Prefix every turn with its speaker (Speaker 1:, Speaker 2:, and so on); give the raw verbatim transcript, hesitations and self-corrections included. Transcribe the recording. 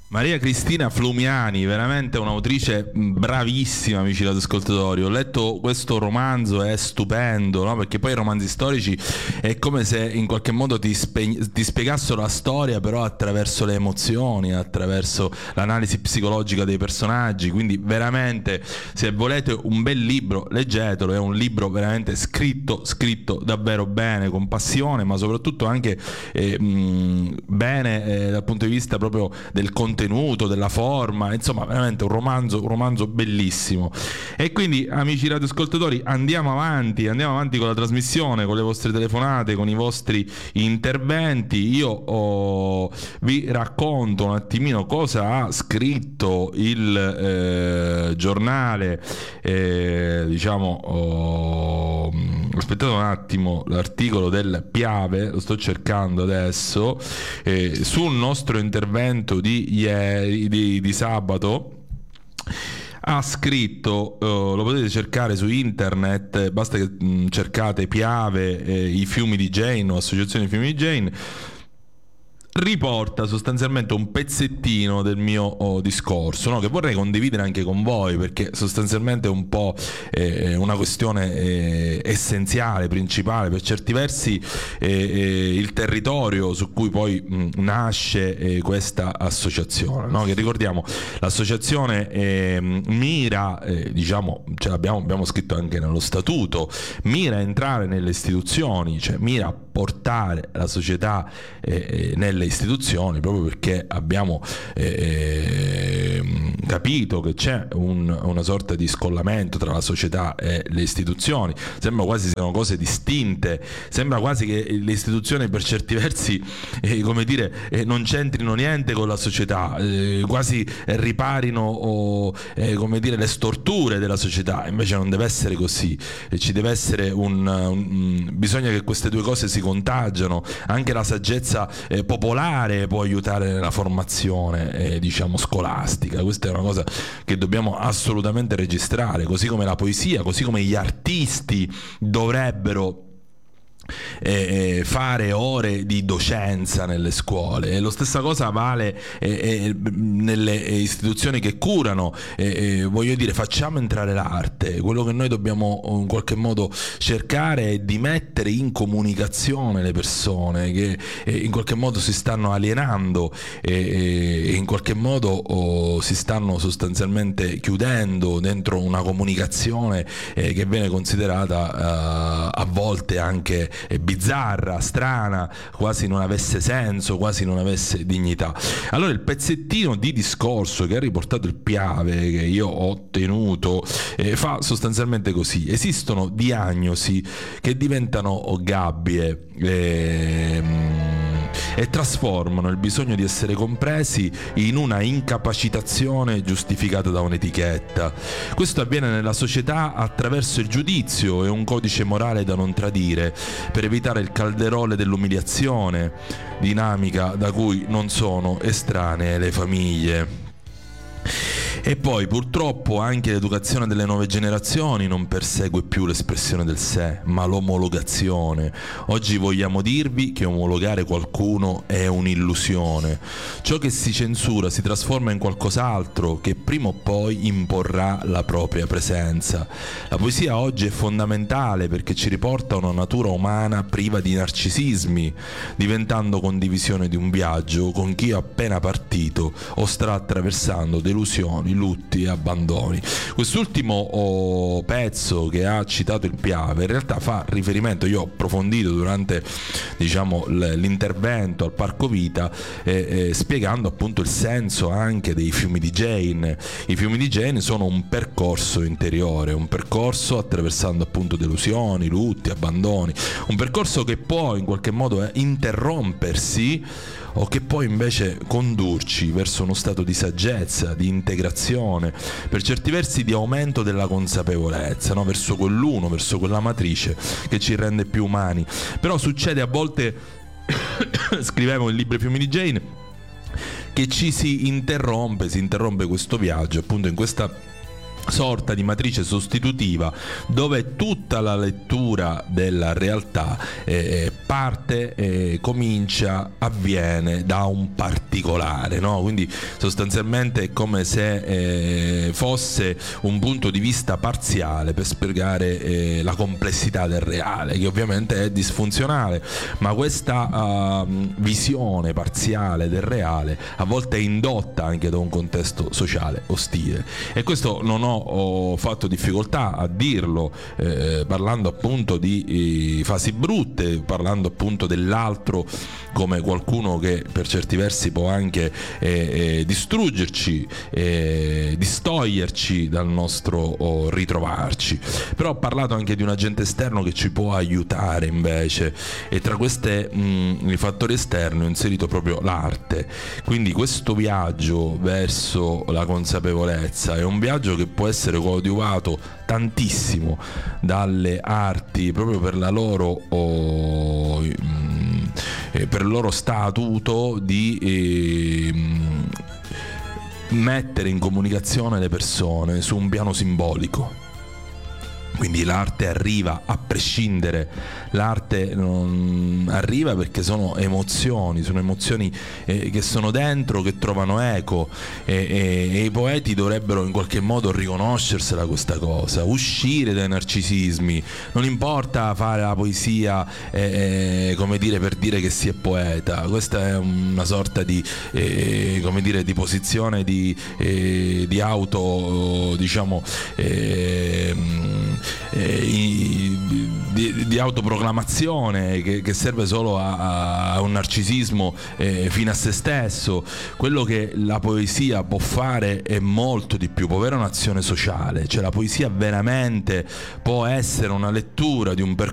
Speaker 1: Maria Cristina Flumiani, veramente un'autrice bravissima, amici ascoltatori. Ho letto questo romanzo, è stupendo, no? Perché poi i romanzi storici è come se in qualche modo ti, spe- ti spiegassero la storia, però attraverso le emozioni, attraverso l'analisi psicologica dei personaggi. Quindi veramente, se volete un bel libro, leggetelo. È un libro veramente scritto, scritto davvero bene, con passione, ma soprattutto anche eh, mh, bene eh, dal punto di vista proprio del contenuto, della forma, insomma veramente un romanzo, un romanzo bellissimo. E quindi, amici radioascoltatori, andiamo avanti, andiamo avanti con la trasmissione, con le vostre telefonate, con i vostri interventi. Io oh, vi racconto un attimino cosa ha scritto il eh, giornale, eh, diciamo, oh, aspettate un attimo, l'articolo del Piave, lo sto cercando adesso, eh, sul nostro intervento di ieri, di, di sabato. Ha scritto, uh, lo potete cercare su internet, basta che mh, cercate Piave, eh, i fiumi di Jane o Associazione Fiumi di Jane. Riporta sostanzialmente un pezzettino del mio oh, discorso, no? Che vorrei condividere anche con voi, perché sostanzialmente è un po' eh, una questione eh, essenziale, principale, per certi versi eh, eh, il territorio su cui poi mh, nasce eh, questa associazione, no? Che ricordiamo, l'associazione eh, mira, eh, diciamo, ce l'abbiamo abbiamo scritto anche nello statuto, mira a entrare nelle istituzioni, cioè mira a portare la società eh, nelle istituzioni, proprio perché abbiamo eh, capito che c'è un, una sorta di scollamento tra la società e le istituzioni. Sembra quasi siano cose distinte, sembra quasi che le istituzioni per certi versi eh, come dire eh, non c'entrino niente con la società, eh, quasi riparino o, eh, come dire, le storture della società. Invece non deve essere così, e ci deve essere un, un bisogna che queste due cose si contagiano. Anche la saggezza eh, popolare può aiutare nella formazione eh, diciamo scolastica. Questa è una cosa che dobbiamo assolutamente registrare, così come la poesia, così come gli artisti dovrebbero Eh, fare ore di docenza nelle scuole. E lo stessa cosa vale eh, eh, nelle istituzioni che curano, eh, eh, voglio dire, facciamo entrare l'arte. Quello che noi dobbiamo in qualche modo cercare è di mettere in comunicazione le persone che eh, in qualche modo si stanno alienando e eh, in qualche modo oh, si stanno sostanzialmente chiudendo dentro una comunicazione eh, che viene considerata eh, a volte anche bizzarra, strana, quasi non avesse senso, quasi non avesse dignità. Allora il pezzettino di discorso che ha riportato il Piave, che io ho tenuto, eh, fa sostanzialmente così: esistono diagnosi che diventano gabbie ehm, e trasformano il bisogno di essere compresi in una incapacitazione giustificata da un'etichetta. Questo avviene nella società attraverso il giudizio e un codice morale da non tradire, per evitare il calderone dell'umiliazione, dinamica da cui non sono estranee le famiglie. E poi purtroppo anche l'educazione delle nuove generazioni non persegue più l'espressione del sé, ma l'omologazione. Oggi vogliamo dirvi che omologare qualcuno è un'illusione. Ciò che si censura si trasforma in qualcos'altro che prima o poi imporrà la propria presenza. La poesia oggi è fondamentale perché ci riporta a una natura umana priva di narcisismi, diventando condivisione di un viaggio con chi è appena partito o sta attraversando delusioni, lutti e abbandoni. Quest'ultimo oh, pezzo che ha citato il Piave in realtà fa riferimento, io ho approfondito durante diciamo l'intervento al Parco Vita eh, eh, spiegando appunto il senso anche dei fiumi di Jane. I fiumi di Jane sono un percorso interiore, un percorso attraversando appunto delusioni, lutti, abbandoni, un percorso che può in qualche modo eh, interrompersi o che può invece condurci verso uno stato di saggezza, di integrazione, per certi versi di aumento della consapevolezza, no? Verso quell'uno, verso quella matrice che ci rende più umani. Però succede a volte, scrivevo il libro Fiumi di Jane, che ci si interrompe, si interrompe questo viaggio appunto in questa sorta di matrice sostitutiva dove tutta la lettura della realtà eh, parte, eh, comincia, avviene da un particolare, no? Quindi sostanzialmente è come se eh, fosse un punto di vista parziale per spiegare eh, la complessità del reale, che ovviamente è disfunzionale, ma questa uh, visione parziale del reale a volte è indotta anche da un contesto sociale ostile, e questo non ho ho fatto difficoltà a dirlo, eh, parlando appunto di eh, fasi brutte, parlando appunto dell'altro come qualcuno che per certi versi può anche eh, eh, distruggerci, eh, distoglierci dal nostro oh, ritrovarci. Però ho parlato anche di un agente esterno che ci può aiutare invece, e tra queste mh, i fattori esterni ho inserito proprio l'arte. Quindi questo viaggio verso la consapevolezza è un viaggio che può essere coadiuvato tantissimo dalle arti proprio per la loro oh, eh, per il loro statuto di eh, mettere in comunicazione le persone su un piano simbolico. Quindi l'arte arriva a prescindere, l'arte non arriva perché sono emozioni, sono emozioni eh, che sono dentro, che trovano eco, e, e, e i poeti dovrebbero in qualche modo riconoscersela questa cosa, uscire dai narcisismi. Non importa fare la poesia eh, eh, come dire, per dire che si è poeta, questa è una sorta di eh, come dire, di posizione di, eh, di auto, diciamo eh, Eh, di, di autoproclamazione che, che serve solo a, a un narcisismo eh, fino a se stesso. Quello che la poesia può fare è molto di più, può avere un'azione sociale, cioè la poesia veramente può essere una lettura di un percorso